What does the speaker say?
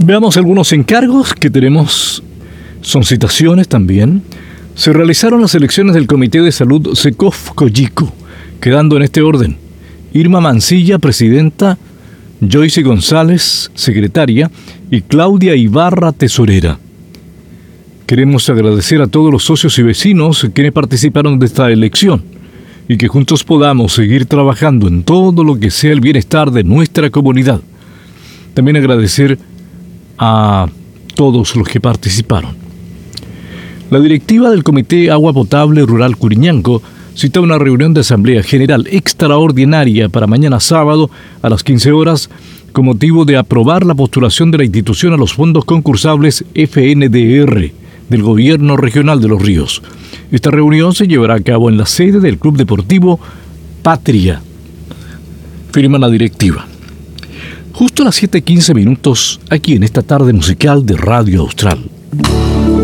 Veamos algunos encargos que tenemos. Son citaciones también. Se realizaron las elecciones del Comité de Salud Secov-Coyico, quedando en este orden: Irma Mancilla, presidenta; Joyce González, secretaria; y Claudia Ibarra, tesorera. Queremos agradecer a todos los socios y vecinos quienes participaron de esta elección y que juntos podamos seguir trabajando en todo lo que sea el bienestar de nuestra comunidad. También agradecer a todos los que participaron. La directiva del Comité Agua Potable Rural Curiñanco cita una reunión de Asamblea General extraordinaria para mañana sábado a las 15 horas con motivo de aprobar la postulación de la institución a los fondos concursables FNDR del Gobierno Regional de Los Ríos. Esta reunión se llevará a cabo en la sede del Club Deportivo Patria. Firma la directiva. Justo a las 7:15 aquí en esta tarde musical de Radio Austral.